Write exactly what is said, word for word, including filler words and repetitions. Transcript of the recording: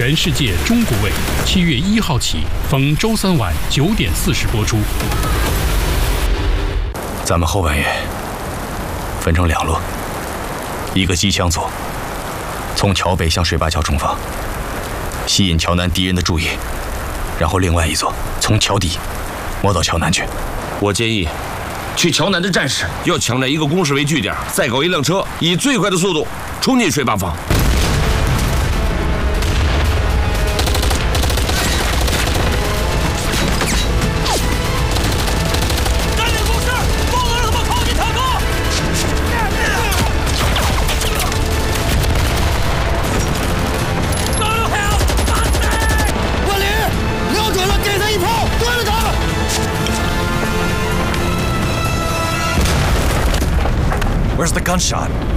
全世界中国卫》，七月一号起，逢周三晚九点四十播出。 咱们后半夜分成两路，一个机枪组从桥北向水坝桥冲锋，吸引桥南敌人的注意，然后另外一组从桥底摸到桥南去。 我建议，去桥南的战士要抢占一个工事为据点，再搞一辆车，以最快的速度冲进水坝坊。 Where's the gunshot?